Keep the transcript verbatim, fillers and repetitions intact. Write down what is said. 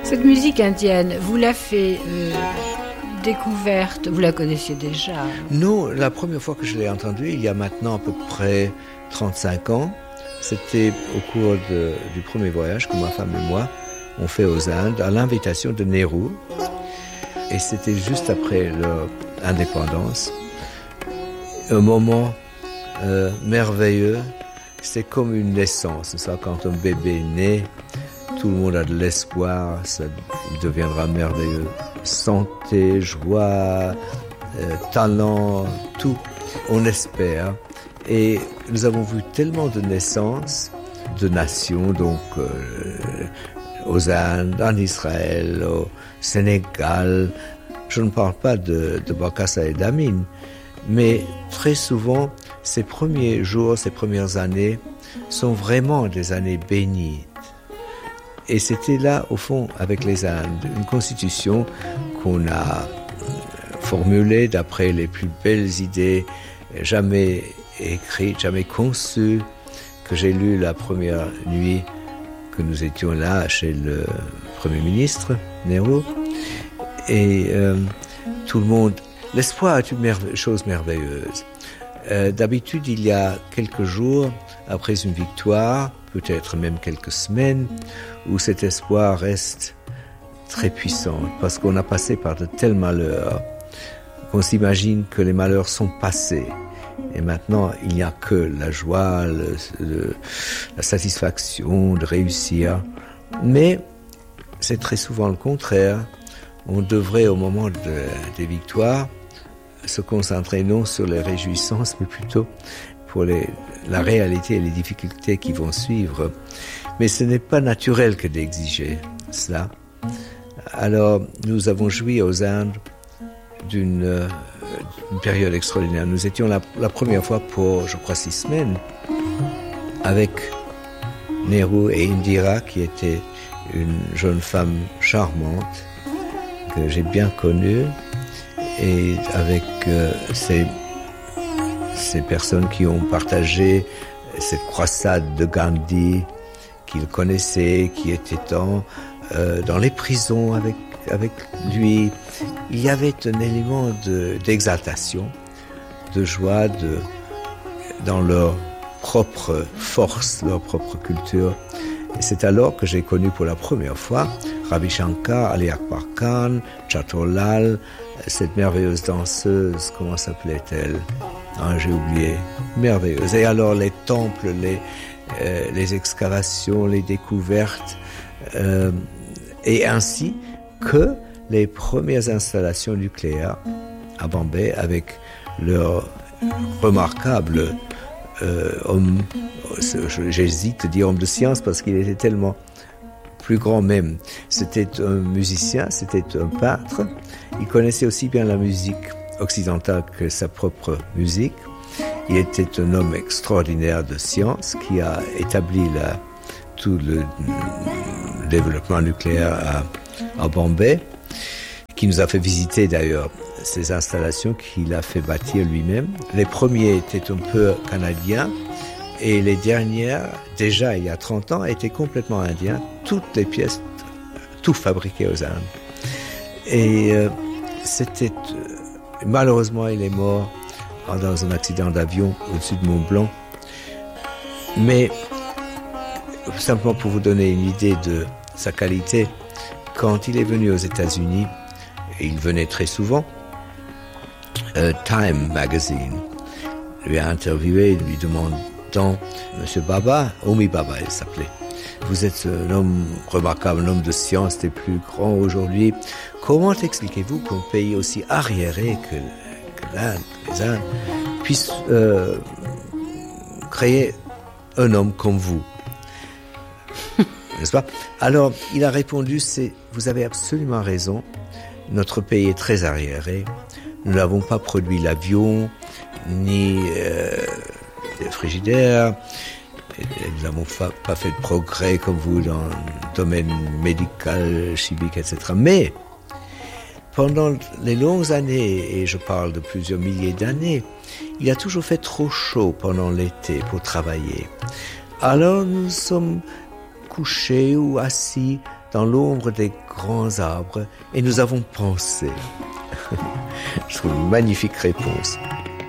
Cette musique indienne, vous l'avez euh, découverte, vous la connaissiez déjà? Non, la première fois que je l'ai entendue, il y a maintenant à peu près trente-cinq ans, c'était au cours de, du premier voyage que ma femme et moi on fait aux Indes, à l'invitation de Nehru. Et c'était juste après leur indépendance. Un moment euh, merveilleux. C'est comme une naissance. Ça, quand un bébé naît, tout le monde a de l'espoir. Ça deviendra merveilleux. Santé, joie, euh, talent, tout. On espère. Et nous avons vu tellement de naissances, de nations, donc... Euh, aux Indes, en Israël, au Sénégal. Je ne parle pas de, de Bokassa et d'Amin, mais très souvent, ces premiers jours, ces premières années sont vraiment des années bénies. Et c'était là, au fond, avec les Indes, une constitution qu'on a formulée d'après les plus belles idées, jamais écrites, jamais conçues, que j'ai lues la première nuit que nous étions là chez le Premier ministre, Nehru, et euh, tout le monde... L'espoir est une merve- chose merveilleuse. Euh, d'habitude, il y a quelques jours, après une victoire, peut-être même quelques semaines, où cet espoir reste très puissant, parce qu'on a passé par de tels malheurs, qu'on s'imagine que les malheurs sont passés. Et maintenant, il n'y a que la joie, le, le, la satisfaction de réussir. Mais c'est très souvent le contraire. On devrait, au moment de, des victoires, se concentrer non sur les réjouissances, mais plutôt pour les, la réalité et les difficultés qui vont suivre. Mais ce n'est pas naturel que d'exiger cela. Alors, nous avons joui aux Indes d'une... Euh, une période extraordinaire. Nous étions la, la première fois pour, je crois, six semaines avec Nehru et Indira, qui était une jeune femme charmante que j'ai bien connue, et avec euh, ces, ces personnes qui ont partagé cette croisade de Gandhi qu'ils connaissaient, qui étaient en, euh, dans les prisons avec avec lui. Il y avait un élément de, d'exaltation, de joie, de, dans leur propre force, leur propre culture. Et c'est alors que j'ai connu pour la première fois Ravi Shankar, Ali Akbar Khan, Chaturlal, cette merveilleuse danseuse, comment s'appelait-elle? Ah, j'ai oublié. Merveilleuse. Et alors les temples, les, euh, les excavations, les découvertes, euh, et ainsi que les premières installations nucléaires à Bombay avec leur remarquable euh, homme, j'hésite de dire homme de science parce qu'il était tellement plus grand même. C'était un musicien, c'était un peintre, il connaissait aussi bien la musique occidentale que sa propre musique. Il était un homme extraordinaire de science qui a établi la, tout le développement nucléaire à à Bombay, qui nous a fait visiter d'ailleurs ces installations qu'il a fait bâtir lui-même. Les premiers étaient un peu canadiens et les dernières, déjà il y a trente ans, étaient complètement indiens. Toutes les pièces, tout fabriqué aux Indes. Et euh, c'était... Euh, malheureusement, il est mort dans un accident d'avion au-dessus de Mont-Blanc. Mais, simplement pour vous donner une idée de sa qualité, quand il est venu aux États-Unis, et il venait très souvent, euh, Time Magazine lui a interviewé, lui demandant, Monsieur Baba, Homi Baba, il s'appelait, vous êtes un homme remarquable, un homme de science des plus grands aujourd'hui. Comment expliquez-vous qu'un pays aussi arriéré que, que l'Inde, les Indes, puisse euh, créer un homme comme vous? N'est-ce pas? Alors, il a répondu, c'est, vous avez absolument raison, notre pays est très arriéré, nous n'avons pas produit l'avion, ni euh, les frigidaires, nous n'avons pas, pas fait de progrès comme vous dans le domaine médical, chimique, et cetera. Mais, pendant les longues années, et je parle de plusieurs milliers d'années, il a toujours fait trop chaud pendant l'été pour travailler. Alors, nous sommes couchés ou assis dans l'ombre des grands arbres et nous avons pensé. Je trouve une magnifique réponse.